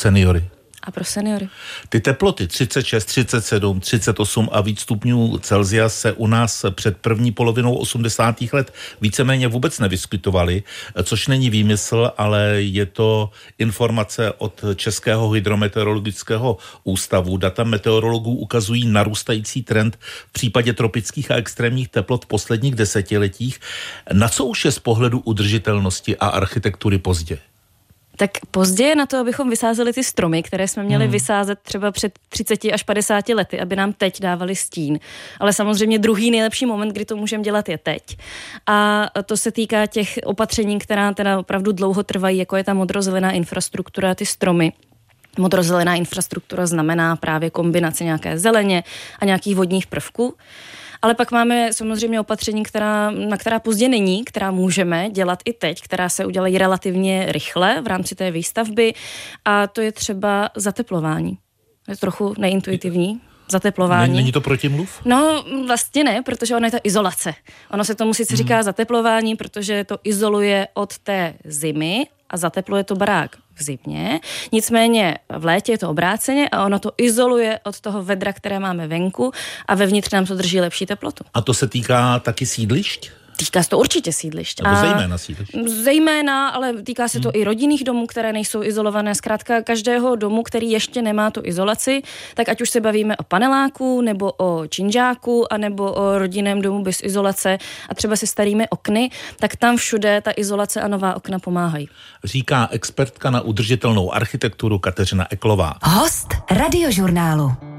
seniory? A pro seniory. Ty teploty 36, 37, 38 a víc stupňů Celsia se u nás před první polovinou 80. let víceméně vůbec nevyskytovaly, což není výmysl, ale je to informace od Českého hydrometeorologického ústavu. Data meteorologů ukazují narůstající trend v případě tropických a extrémních teplot v posledních desetiletích. Na co už je z pohledu udržitelnosti a architektury pozdě? Tak pozdě je na to, abychom vysázeli ty stromy, které jsme měli vysázet třeba před 30 až 50 lety, aby nám teď dávali stín. Ale samozřejmě druhý nejlepší moment, kdy to můžeme dělat, je teď. A to se týká těch opatření, která teda opravdu dlouho trvají, jako je ta modrozelená infrastruktura, ty stromy. Modrozelená infrastruktura znamená právě kombinaci nějaké zeleně a nějakých vodních prvků. Ale pak máme samozřejmě opatření, na která pozdě není, která můžeme dělat i teď, která se udělají relativně rychle v rámci té výstavby, a to je třeba zateplování. Je trochu neintuitivní. Zateplování. Není to protimluv? No, vlastně ne, protože ono je to izolace. Ono se tomu sice říká zateplování, protože to izoluje od té zimy a zatepluje to barák v zimě. Nicméně v létě je to obráceně a ono to izoluje od toho vedra, které máme venku, a vevnitř nám to drží lepší teplotu. A to se týká taky sídlišť? Týká se to určitě sídlišť. Nebo zejména sídlišť? Zejména, ale týká se to i rodinných domů, které nejsou izolované. Zkrátka každého domu, který ještě nemá tu izolaci, tak ať už se bavíme o paneláku, nebo o činžáku, anebo o rodinném domu bez izolace a třeba se starými okny, tak tam všude ta izolace a nová okna pomáhají. Říká expertka na udržitelnou architekturu Kateřina Eklová. Host Radiožurnálu.